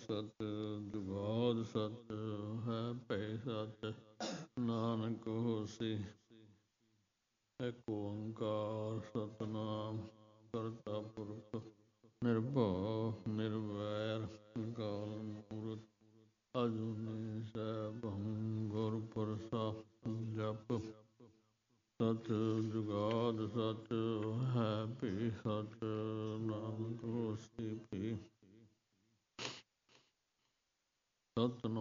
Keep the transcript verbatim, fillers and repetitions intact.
ਸਤਿ ਜੁਗਾਦ ਸਤਿ ਹੈ ਭੈ ਸਤਿ ਨਾਨਕ ਹੋਸੀ। ਇਕ ਓੰਕਾਰ ਸਤਿਨਾਮ ਕਰਤਾ ਪੁਰਖ ਨਿਰਭਉ ਨਿਰਵੈਰ ਅਕਾਲ ਮੂਰਤਿ ਅਜੂਨੀ ਸੈਭੰ ਗੁਰ ਪ੍ਰਸਾਦਿ। ਜਪੁ ਸਤਿ ਜੁਗਾਦ ਸਤਿ ਹੈ ਭੀ ਸਤਿ ਨਾਨਕ ਹੋਸੀ ਭੀ। ਸਤਿ